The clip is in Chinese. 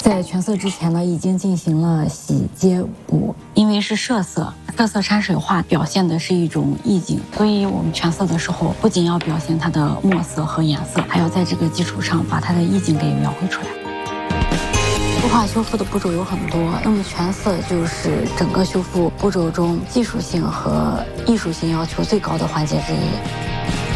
在全色之前呢，已经进行了洗接补，因为是设色，色色山水画表现的是一种意境，所以我们全色的时候，不仅要表现它的墨色和颜色，还要在这个基础上把它的意境给描绘出来。书画修复的步骤有很多，那么全色就是整个修复步骤中技术性和艺术性要求最高的环节之一。